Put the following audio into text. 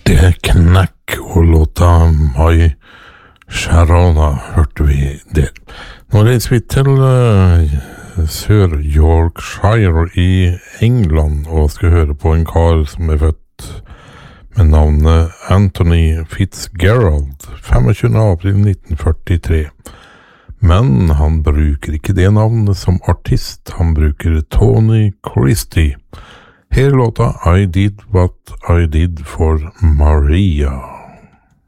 Det knekk og låta My Sharona hørte vi der. Nå reiser vi til Sør-Yorkshire i England og skal høre på en kar som født med navnet Anthony Fitzgerald 25. april 1943. Men han bruker ikke det navnet som artist, han bruker Tony Christie. Her låta I Did What I Did for Maria.